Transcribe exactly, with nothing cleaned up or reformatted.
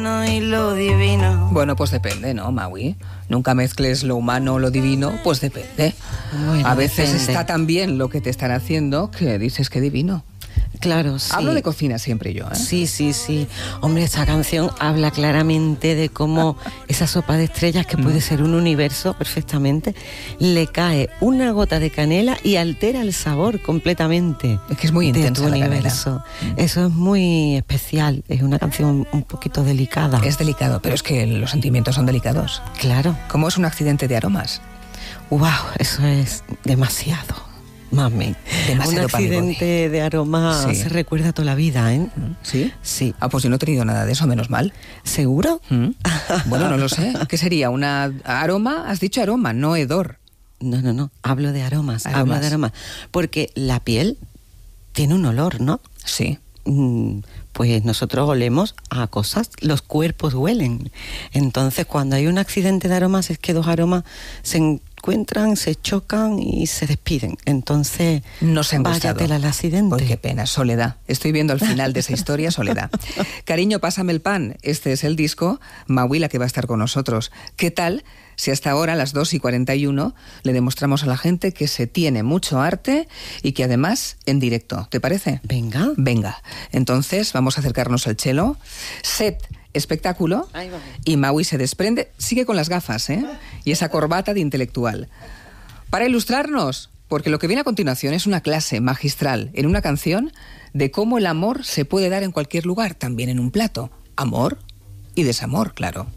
humano y lo divino. Bueno, pues depende, ¿no, Maui? Nunca mezcles lo humano o lo divino, pues depende. Bueno, a veces depende. está tan bien lo que te están haciendo que dices que divino. Claro, sí. Hablo de cocina siempre yo, ¿eh? Sí, sí, sí. Hombre, esta canción habla claramente de cómo esa sopa de estrellas, que puede ser un universo perfectamente, le cae una gota de canela y altera el sabor completamente. Es que es muy intensa de tu la universo. canela. Eso es muy especial. Es una canción un poquito delicada. Es delicado, pero es que los sentimientos son delicados. Claro. ¿Cómo es un accidente de aromas? Wow, eso es demasiado. Mami, Demasiado un accidente de aroma sí. se recuerda toda la vida, ¿eh? ¿Sí? Sí. Ah, pues yo no he tenido nada de eso, menos mal. ¿Seguro? ¿Mm? Bueno, no lo sé. ¿Qué sería? ¿Una aroma? Has dicho aroma, no hedor. No, no, no. Hablo de aromas, Aromas. hablo de aromas. Porque la piel tiene un olor, ¿no? Sí. Mm, Pues nosotros olemos a cosas, los cuerpos huelen. Entonces, cuando hay un accidente de aromas, es que dos aromas se encuentran, se chocan y se despiden. Entonces, no se han gustado. váyatela al accidente. Pues qué pena, Soledad. Estoy viendo al final de esa historia, Soledad. Cariño, pásame el pan. Este es el disco. Maui, la que va a estar con nosotros. ¿Qué tal si hasta ahora, a las dos y cuarenta y uno, le demostramos a la gente que se tiene mucho arte y que además en directo? ¿Te parece? Venga. Venga. Entonces, vamos a acercarnos al cello. Set, espectáculo. Ahí va. Y Maui se desprende. Sigue con las gafas, ¿eh? Y esa corbata de intelectual. Para ilustrarnos, porque lo que viene a continuación es una clase magistral en una canción de cómo el amor se puede dar en cualquier lugar, también en un plato. Amor y desamor, claro.